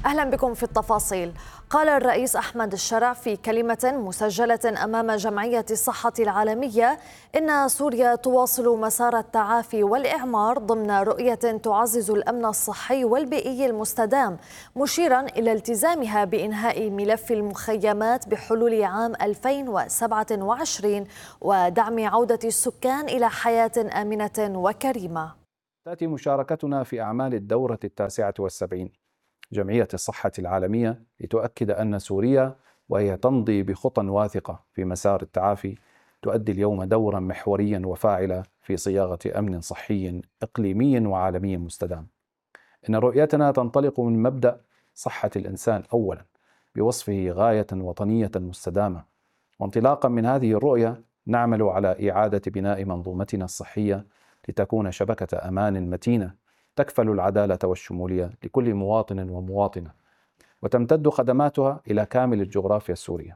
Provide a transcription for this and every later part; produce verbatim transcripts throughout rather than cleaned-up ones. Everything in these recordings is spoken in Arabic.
أهلا بكم في التفاصيل. قال الرئيس أحمد الشرع في كلمة مسجلة أمام جمعية الصحة العالمية إن سوريا تواصل مسار التعافي والإعمار ضمن رؤية تعزز الأمن الصحي والبيئي المستدام، مشيرا إلى التزامها بإنهاء ملف المخيمات بحلول عام ألفين وسبعة وعشرين ودعم عودة السكان إلى حياة آمنة وكريمة. تأتي مشاركتنا في أعمال الدورة التاسعة والسبعين جمعية الصحة العالمية لتؤكد أن سوريا وهي تمضي بخطى واثقة في مسار التعافي تؤدي اليوم دورا محوريا وفاعلا في صياغة أمن صحي إقليمي وعالمي مستدام. إن رؤيتنا تنطلق من مبدأ صحة الإنسان أولا بوصفه غاية وطنية مستدامة، وانطلاقا من هذه الرؤية نعمل على إعادة بناء منظومتنا الصحية لتكون شبكة أمان متينة تكفل العدالة والشمولية لكل مواطن ومواطنة، وتمتد خدماتها إلى كامل الجغرافيا السورية.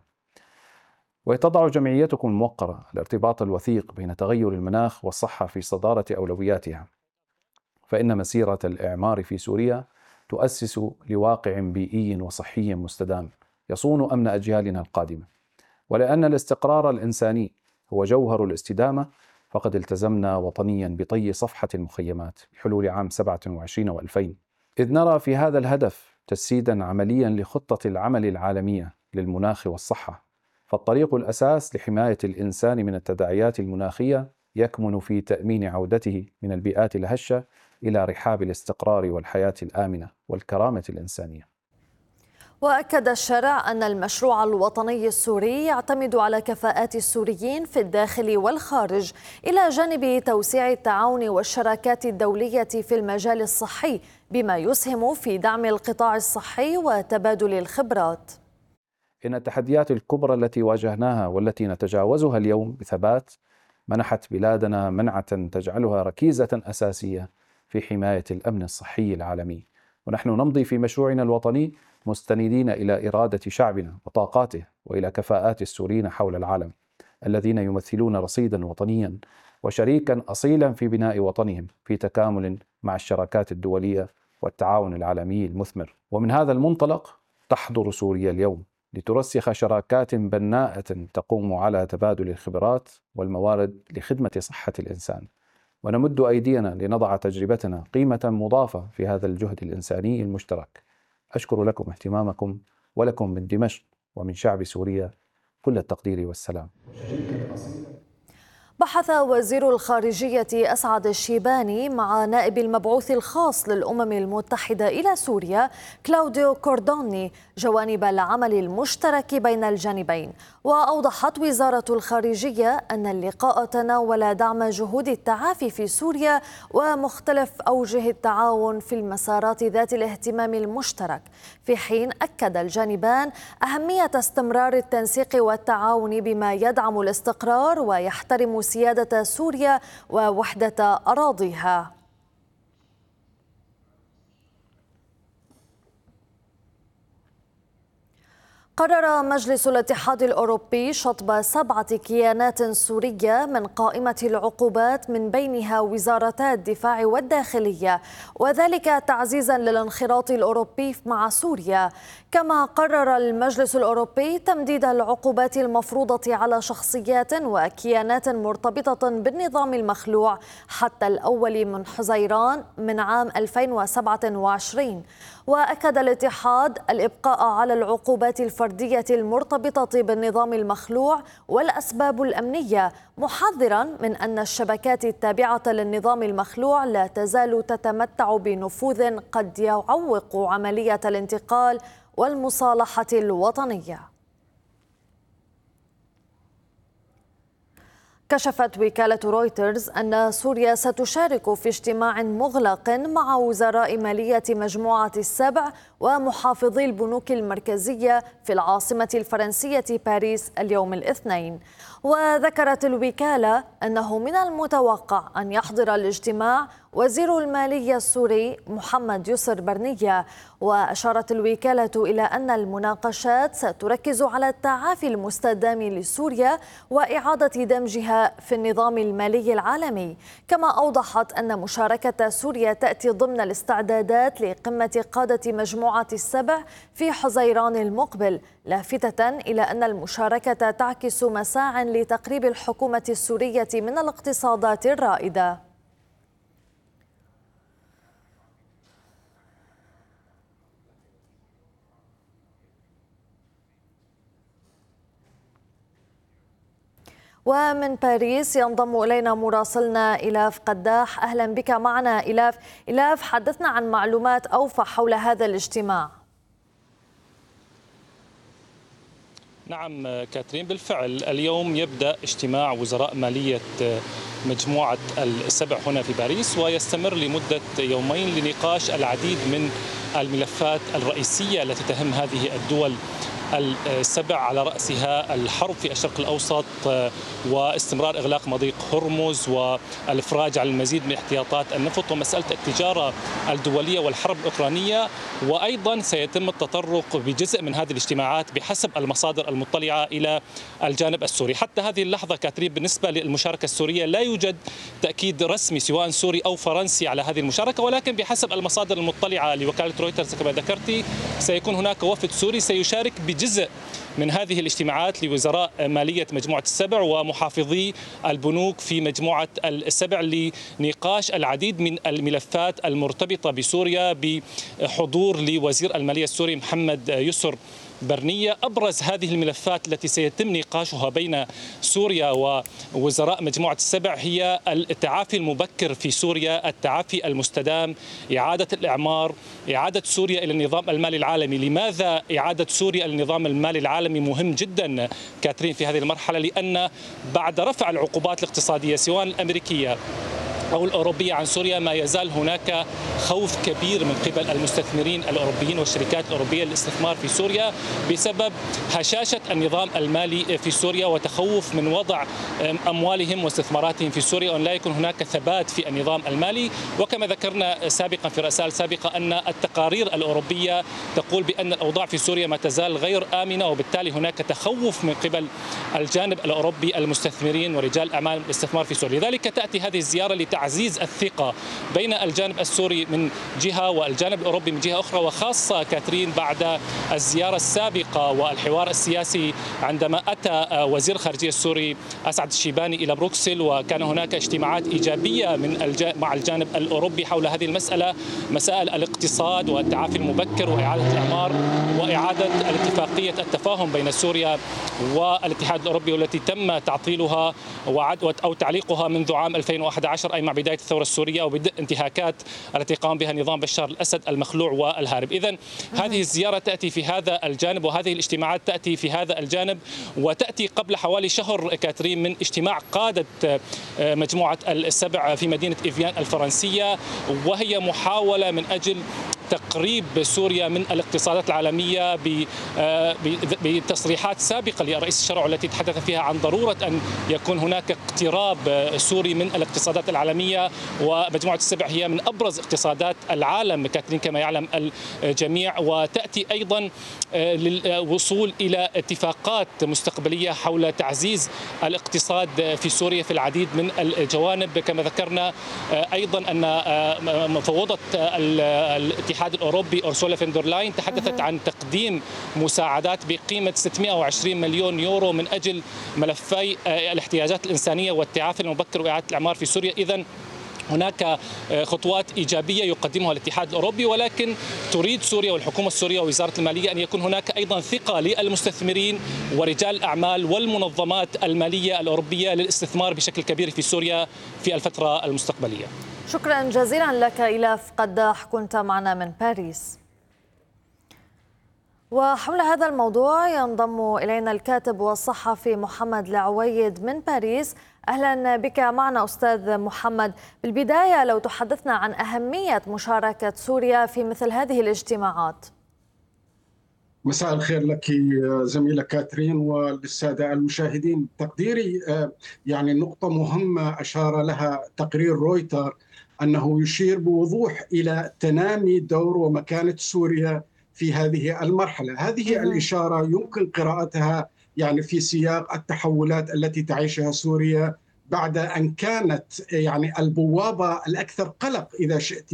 وتضع جمعيتكم الموقرة الارتباط الوثيق بين تغير المناخ والصحة في صدارة أولوياتها، فإن مسيرة الإعمار في سوريا تؤسس لواقع بيئي وصحي مستدام يصون أمن أجيالنا القادمة. ولأن الاستقرار الإنساني هو جوهر الاستدامة، فقد التزمنا وطنيا بطي صفحة المخيمات بحلول عام سبعة وعشرين وألفين، إذ نرى في هذا الهدف تجسيدا عمليا لخطة العمل العالمية للمناخ والصحة. فالطريق الأساس لحماية الإنسان من التداعيات المناخية يكمن في تأمين عودته من البيئات الهشة إلى رحاب الاستقرار والحياة الآمنة والكرامة الإنسانية. وأكد الشرع أن المشروع الوطني السوري يعتمد على كفاءات السوريين في الداخل والخارج، إلى جانب توسيع التعاون والشراكات الدولية في المجال الصحي، بما يسهم في دعم القطاع الصحي وتبادل الخبرات. إن التحديات الكبرى التي واجهناها والتي نتجاوزها اليوم بثبات منحت بلادنا منعة تجعلها ركيزة أساسية في حماية الأمن الصحي العالمي، ونحن نمضي في مشروعنا الوطني مستندين إلى إرادة شعبنا وطاقاته وإلى كفاءات السوريين حول العالم الذين يمثلون رصيدا وطنيا وشريكا أصيلا في بناء وطنهم في تكامل مع الشراكات الدولية والتعاون العالمي المثمر. ومن هذا المنطلق تحضر سوريا اليوم لترسخ شراكات بناءة تقوم على تبادل الخبرات والموارد لخدمة صحة الإنسان، ونمد أيدينا لنضع تجربتنا قيمة مضافة في هذا الجهد الإنساني المشترك. أشكر لكم اهتمامكم، ولكم من دمشق ومن شعب سوريا كل التقدير والسلام. بحث وزير الخارجية أسعد الشيباني مع نائب المبعوث الخاص للأمم المتحدة إلى سوريا كلاوديو كوردوني جوانب العمل المشترك بين الجانبين. وأوضحت وزارة الخارجية أن اللقاء تناول دعم جهود التعافي في سوريا ومختلف أوجه التعاون في المسارات ذات الاهتمام المشترك، في حين أكد الجانبان أهمية استمرار التنسيق والتعاون بما يدعم الاستقرار ويحترم سيادة سوريا ووحدة أراضيها. قرر مجلس الاتحاد الأوروبي شطب سبعة كيانات سورية من قائمة العقوبات، من بينها وزارتا الدفاع والداخلية، وذلك تعزيزا للانخراط الأوروبي مع سوريا. كما قرر المجلس الأوروبي تمديد العقوبات المفروضة على شخصيات وكيانات مرتبطة بالنظام المخلوع حتى الأول من حزيران من عام ألفين وسبعة وعشرين. وأكد الاتحاد الإبقاء على العقوبات الفردية المرتبطة بالنظام المخلوع والأسباب الأمنية، محذرا من أن الشبكات التابعة للنظام المخلوع لا تزال تتمتع بنفوذ قد يعوق عملية الانتقال والمصالحة الوطنية. كشفت وكالة رويترز أن سوريا ستشارك في اجتماع مغلق مع وزراء مالية مجموعة السبع ومحافظي البنوك المركزية في العاصمة الفرنسية باريس اليوم الاثنين. وذكرت الوكالة أنه من المتوقع أن يحضر الاجتماع وزير المالية السوري محمد يسر برنية. وأشارت الوكالة إلى أن المناقشات ستركز على التعافي المستدام لسوريا وإعادة دمجها في النظام المالي العالمي. كما أوضحت أن مشاركة سوريا تأتي ضمن الاستعدادات لقمة قادة مجموعة السبع في حزيران المقبل، لافتة إلى أن المشاركة تعكس مساعٍ لتقريب الحكومة السورية من الاقتصادات الرائدة. ومن باريس ينضم إلينا مراسلنا إلاف قداح. أهلا بك معنا إلاف. إلاف، حدثنا عن معلومات أوفى حول هذا الاجتماع. نعم كاترين، بالفعل اليوم يبدأ اجتماع وزراء مالية مجموعة السبع هنا في باريس، ويستمر لمدة يومين لنقاش العديد من الملفات الرئيسية التي تهم هذه الدول السبع، على رأسها الحرب في الشرق الأوسط واستمرار إغلاق مضيق هرمز والإفراج عن المزيد من احتياطات النفط ومسألة التجارة الدولية والحرب الأوكرانية. وأيضا سيتم التطرق بجزء من هذه الاجتماعات بحسب المصادر المطلعة إلى الجانب السوري. حتى هذه اللحظة كاترين، بالنسبة للمشاركة السورية لا يوجد تأكيد رسمي سواء سوري أو فرنسي على هذه المشاركة، ولكن بحسب المصادر المطلعة لوكالة رويترز كما ذكرتي سيكون هناك وفد سوري سيشارك بجزء من هذه الاجتماعات لوزراء مالية مجموعة السبع ومحافظي البنوك في مجموعة السبع لنقاش العديد من الملفات المرتبطة بسوريا بحضور لوزير المالية السوري محمد يسر برنية. أبرز هذه الملفات التي سيتم نقاشها بين سوريا ووزراء مجموعة السبع هي التعافي المبكر في سوريا، التعافي المستدام، إعادة الإعمار، إعادة سوريا إلى النظام المالي العالمي. لماذا إعادة سوريا إلى النظام المالي العالمي مهم جدا كاترين في هذه المرحلة؟ لأن بعد رفع العقوبات الاقتصادية سواء الأمريكية أو الأوروبية عن سوريا ما يزال هناك خوف كبير من قبل المستثمرين الأوروبيين والشركات الأوروبية للاستثمار في سوريا بسبب هشاشة النظام المالي في سوريا وتخوف من وضع أموالهم واستثماراتهم في سوريا وأن لا يكون هناك ثبات في النظام المالي. وكما ذكرنا سابقا في رسائل سابقة أن التقارير الأوروبية تقول بأن الأوضاع في سوريا ما تزال غير آمنة، وبالتالي هناك تخوف من قبل الجانب الأوروبي المستثمرين ورجال أعمال الاستثمار في سوريا. لذلك تأتي هذه الزيارة لتعزيز الثقة بين الجانب السوري من جهة والجانب الأوروبي من جهة أخرى، وخاصة كاترين بعد الزيارة السابقة والحوار السياسي عندما أتى وزير الخارجية السوري أسعد الشيباني إلى بروكسل، وكان هناك اجتماعات إيجابية من الج... مع الجانب الأوروبي حول هذه المسألة، مسائل الاقتصاد والتعافي المبكر وإعادة الإعمار وإعادة الاتفاقية التفاهم بين سوريا والاتحاد الأوروبي والتي تم تعطيلها أو تعليقها منذ عام ألفين وأحد عشر، أي مع بداية الثورة السورية وبدء انتهاكات التي قام بها نظام بشار الأسد المخلوع والهارب. إذن هذه الزيارة تأتي في هذا الجانب وهذه الاجتماعات تأتي في هذا الجانب، وتأتي قبل حوالي شهر كاترين من اجتماع قادة مجموعة السبع في مدينة إيفيان الفرنسية، وهي محاولة من أجل تقريب سوريا من الاقتصادات العالمية بتصريحات سابقة لرئيس الشرع التي تحدث فيها عن ضرورة أن يكون هناك اقتراب سوري من الاقتصادات العالمية. ومجموعة السبع هي من أبرز اقتصادات العالم كاترين كما يعلم الجميع، وتأتي أيضا للوصول إلى اتفاقات مستقبلية حول تعزيز الاقتصاد في سوريا في العديد من الجوانب. كما ذكرنا أيضا أن مفوضة الاتحاد الأوروبي أرسولا فندرلاين تحدثت عن تقديم مساعدات بقيمة ستمئة وعشرين مليون يورو من أجل ملفي الاحتياجات الإنسانية والتعافي المبكر وإعادة الإعمار في سوريا. إذن هناك خطوات إيجابية يقدمها الاتحاد الأوروبي، ولكن تريد سوريا والحكومة السورية ووزارة المالية أن يكون هناك أيضا ثقة للمستثمرين ورجال الأعمال والمنظمات المالية الأوروبية للاستثمار بشكل كبير في سوريا في الفترة المستقبلية. شكرا جزيلا لك إلاف قداح، كنت معنا من باريس. وحول هذا الموضوع ينضم إلينا الكاتب والصحفي محمد العويد من باريس. أهلا بك معنا أستاذ محمد. بالبداية لو تحدثنا عن أهمية مشاركة سوريا في مثل هذه الاجتماعات. مساء الخير لك زميلة كاترين وللسادة المشاهدين. تقديري يعني نقطة مهمة أشار لها تقرير رويتر أنه يشير بوضوح إلى تنامي دور ومكانة سوريا في هذه المرحلة. هذه الإشارة يمكن قراءتها يعني في سياق التحولات التي تعيشها سوريا بعد أن كانت يعني البوابة الأكثر قلق إذا شئت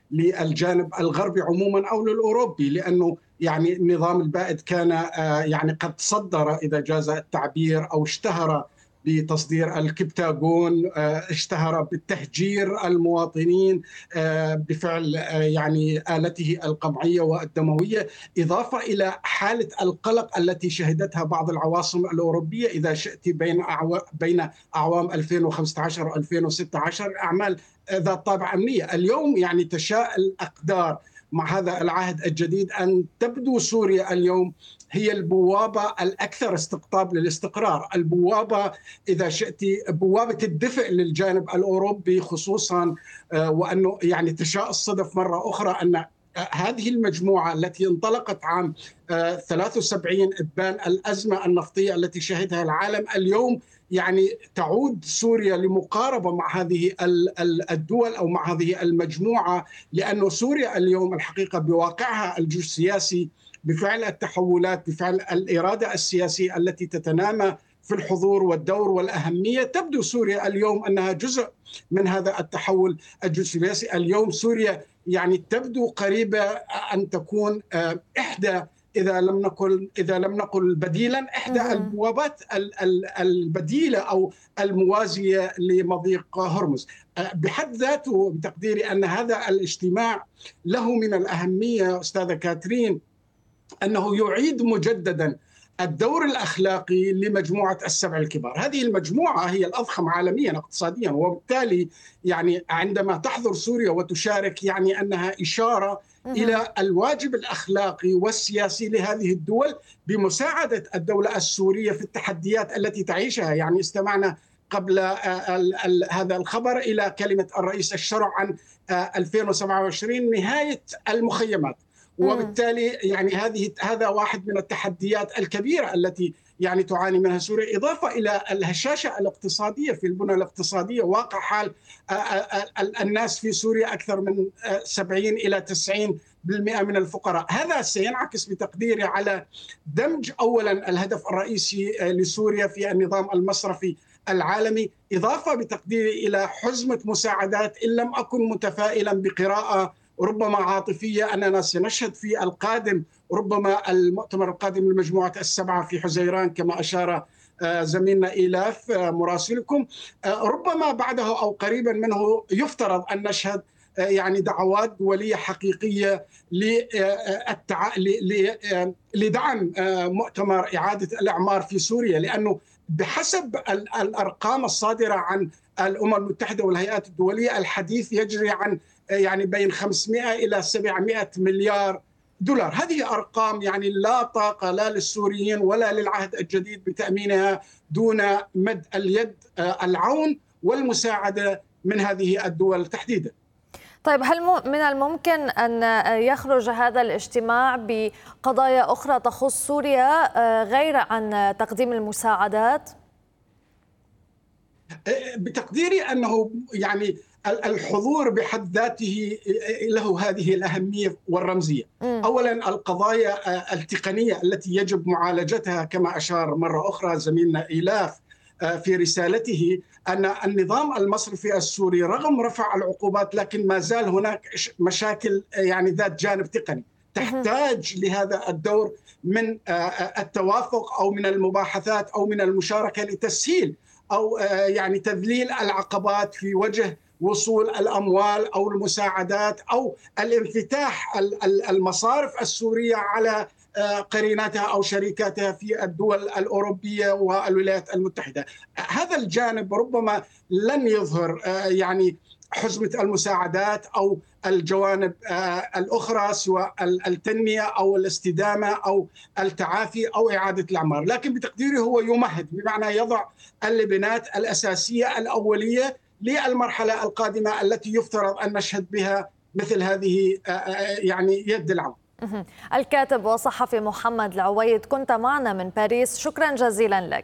للجانب الغربي عموما أو للأوروبي، لأنه يعني النظام البائد كان يعني قد صدر إذا جاز التعبير أو اشتهر بتصدير الكبتاغون، اشتهر بالتهجير المواطنين بفعل يعني آلته القمعية والدموية، إضافة إلى حالة القلق التي شهدتها بعض العواصم الأوروبية إذا شئت بين بين أعوام ألفين وخمسة عشر و ألفين وستة عشر، أعمال ذات طابع أمنية. اليوم يعني تشاء الأقدار مع هذا العهد الجديد أن تبدو سوريا اليوم هي البوابة الأكثر استقطاب للاستقرار، البوابة إذا شئت بوابة الدفء للجانب الأوروبي خصوصا، وأنه يعني تشاء الصدف مرة أخرى أن هذه المجموعة التي انطلقت عام ثلاثة وسبعين إبان الأزمة النفطية التي شهدها العالم، اليوم يعني تعود سوريا لمقاربة مع هذه الدول أو مع هذه المجموعة، لأن سوريا اليوم الحقيقة بواقعها الجيوسياسي بفعل التحولات، بفعل الإرادة السياسية التي تتنامى في الحضور والدور والأهمية، تبدو سوريا اليوم أنها جزء من هذا التحول الجيوسياسي. اليوم سوريا يعني تبدو قريبة أن تكون إحدى إذا لم نقل إذا لم نقل بديلا إحدى البوابات البديلة أو الموازية لمضيق هرمز. بحد ذاته بتقديري أن هذا الاجتماع له من الأهمية أستاذة كاترين أنه يعيد مجددا الدور الأخلاقي لمجموعة السبع الكبار. هذه المجموعة هي الأضخم عالميا اقتصاديا، وبالتالي يعني عندما تحضر سوريا وتشارك يعني أنها إشارة إلى الواجب الأخلاقي والسياسي لهذه الدول بمساعدة الدولة السورية في التحديات التي تعيشها. يعني استمعنا قبل هذا الخبر إلى كلمة الرئيس الشرع عن ألفين وسبعة وعشرين نهاية المخيمات، وبالتالي يعني هذه هذا واحد من التحديات الكبيرة التي يعني تعاني منها سوريا، إضافة إلى الهشاشة الاقتصادية في البنى الاقتصادية. واقع حال الناس في سوريا أكثر من سبعين إلى تسعين بالمئة من الفقراء. هذا سينعكس بتقديري على دمج أولا الهدف الرئيسي لسوريا في النظام المصرفي العالمي، إضافة بتقديري إلى حزمة مساعدات. إن لم أكن متفائلا بقراءة ربما عاطفية أننا سنشهد في القادم ربما المؤتمر القادم لمجموعة السبعة في حزيران كما أشار زميلنا إيلاف مراسلكم، ربما بعده أو قريبا منه يفترض أن نشهد يعني دعوات دولية حقيقية لدعم مؤتمر إعادة الإعمار في سوريا، لأنه بحسب الأرقام الصادرة عن الأمم المتحدة والهيئات الدولية الحديث يجري عن يعني بين خمسمئة إلى سبعمئة مليار دولار. هذه أرقام يعني لا طاقة لا للسوريين ولا للعهد الجديد بتأمينها دون مد اليد العون والمساعدة من هذه الدول تحديدا. طيب، هل من الممكن أن يخرج هذا الاجتماع بقضايا أخرى تخص سوريا غير عن تقديم المساعدات؟ بتقديري أنه يعني الحضور بحد ذاته له هذه الأهمية والرمزية. م. أولا القضايا التقنية التي يجب معالجتها كما أشار مرة أخرى زميلنا إيلاف في رسالته، أن النظام المصرفي السوري رغم رفع العقوبات لكن ما زال هناك مشاكل يعني ذات جانب تقني تحتاج لهذا الدور من التوافق أو من المباحثات أو من المشاركة لتسهيل أو يعني تذليل العقبات في وجه وصول الأموال أو المساعدات أو الانفتاح المصارف السورية على قريناتها أو شركاتها في الدول الأوروبية والولايات المتحدة. هذا الجانب ربما لن يظهر يعني حزمة المساعدات أو الجوانب الأخرى سواء التنمية أو الاستدامة أو التعافي أو إعادة الأعمار، لكن بتقديري هو يمهد، بمعنى يضع اللبنات الأساسية الأولية للمرحلة القادمة التي يفترض أن نشهد بها مثل هذه يعني يد العون. الكاتب والصحفي محمد العويد، كنت معنا من باريس، شكرا جزيلا لك.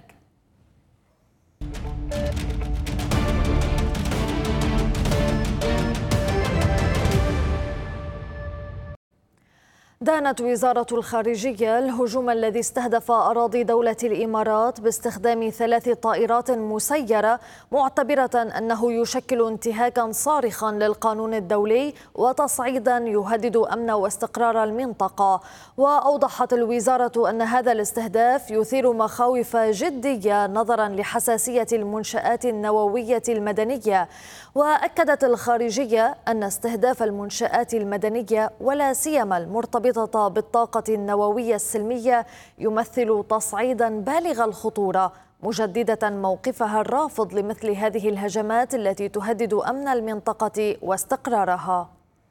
دانت وزارة الخارجية الهجوم الذي استهدف أراضي دولة الإمارات باستخدام ثلاث طائرات مسيرة، معتبرة أنه يشكل انتهاكا صارخا للقانون الدولي وتصعيدا يهدد أمن واستقرار المنطقة. وأوضحت الوزارة أن هذا الاستهداف يثير مخاوف جدية نظرا لحساسية المنشآت النووية المدنية. وأكدت الخارجية أن استهداف المنشآت المدنية ولا سيما المرتبطة بالطاقة النووية السلمية يمثل تصعيدا بالغ الخطورة، مجددة موقفها الرافض لمثل هذه الهجمات التي تهدد أمن المنطقة واستقرارها.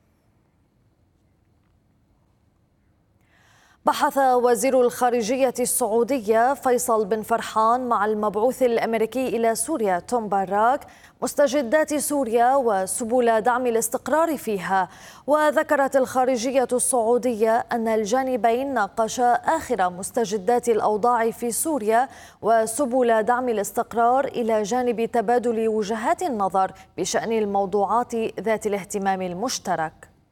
بحث وزير الخارجية السعودية فيصل بن فرحان مع المبعوث الأمريكي إلى سوريا توم باراك مستجدات سوريا وسبل دعم الاستقرار فيها. وذكرت الخارجية السعودية أن الجانبين ناقشا آخر مستجدات الأوضاع في سوريا وسبل دعم الاستقرار إلى جانب تبادل وجهات النظر بشأن الموضوعات ذات الاهتمام المشترك.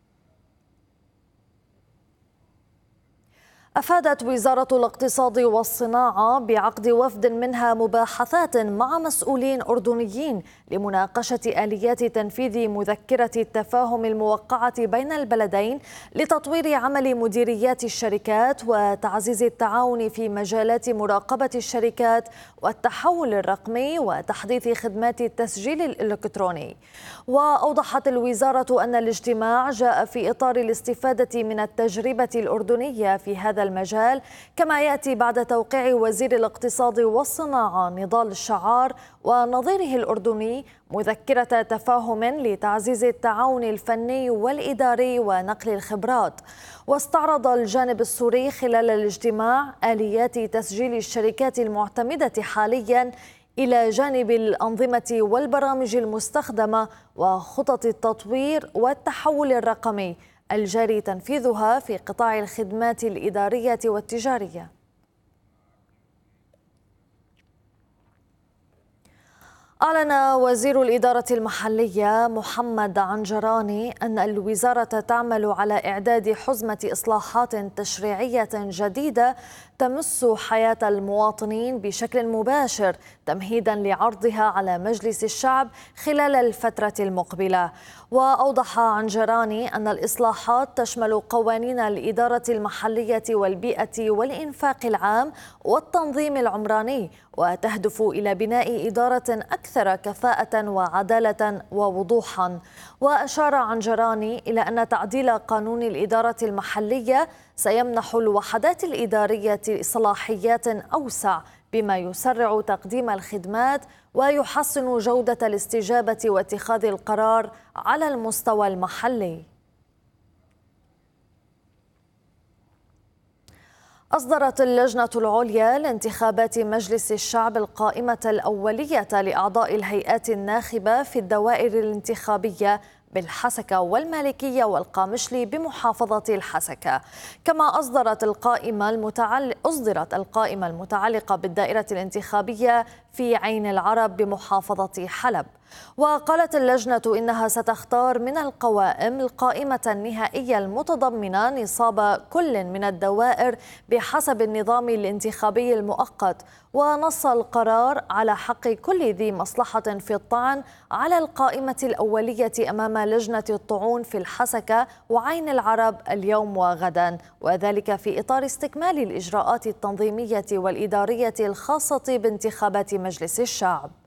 أفادت وزارة الاقتصاد والصناعة بعقد وفد منها مباحثات مع مسؤولين أردنيين لمناقشة آليات تنفيذ مذكرة التفاهم الموقعة بين البلدين لتطوير عمل مديريات الشركات وتعزيز التعاون في مجالات مراقبة الشركات والتحول الرقمي وتحديث خدمات التسجيل الإلكتروني. وأوضحت الوزارة أن الاجتماع جاء في إطار الاستفادة من التجربة الأردنية في هذا المجال، كما يأتي بعد توقيع وزير الاقتصاد والصناعة نضال الشعار ونظيره الأردني مذكرة تفاهم لتعزيز التعاون الفني والإداري ونقل الخبرات. واستعرض الجانب السوري خلال الاجتماع آليات تسجيل الشركات المعتمدة حاليا إلى جانب الأنظمة والبرامج المستخدمة وخطط التطوير والتحول الرقمي الجاري تنفيذها في قطاع الخدمات الإدارية والتجارية. أعلن وزير الإدارة المحلية محمد عنجراني أن الوزارة تعمل على إعداد حزمة إصلاحات تشريعية جديدة تمس حياة المواطنين بشكل مباشر تمهيدا لعرضها على مجلس الشعب خلال الفترة المقبلة. وأوضح عنجراني أن الإصلاحات تشمل قوانين الإدارة المحلية والبيئة والإنفاق العام والتنظيم العمراني، وتهدف إلى بناء إدارة أكثر كفاءة وعدالة ووضوحا. وأشار عنجراني إلى أن تعديل قانون الإدارة المحلية سيمنح الوحدات الإدارية صلاحيات أوسع بما يسرع تقديم الخدمات ويحسن جودة الاستجابة واتخاذ القرار على المستوى المحلي. أصدرت اللجنة العليا لانتخابات مجلس الشعب القائمة الأولية لأعضاء الهيئات الناخبة في الدوائر الانتخابية بالحسكة والمالكية والقامشلي بمحافظة الحسكة. كما أصدرت القائمة المتعلق أصدرت القائمة المتعلقة بالدائرة الانتخابية في عين العرب بمحافظة حلب. وقالت اللجنة إنها ستختار من القوائم القائمة النهائية المتضمنة نصاب كل من الدوائر بحسب النظام الانتخابي المؤقت. ونص القرار على حق كل ذي مصلحة في الطعن على القائمة الأولية أمام لجنة الطعون في الحسكة وعين العرب اليوم وغدا، وذلك في إطار استكمال الإجراءات التنظيمية والإدارية الخاصة بانتخابات مجلس الشعب.